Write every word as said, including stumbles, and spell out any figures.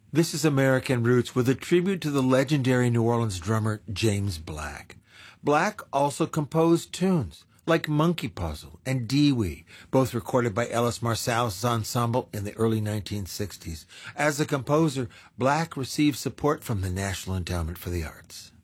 This is American Roots with a tribute to the legendary New Orleans drummer James Black. Black also composed tunes like Monkey Puzzle and Dee-Wee, both recorded by Ellis Marsalis' ensemble in the early nineteen sixties. As a composer, Black received support from the National Endowment for the Arts.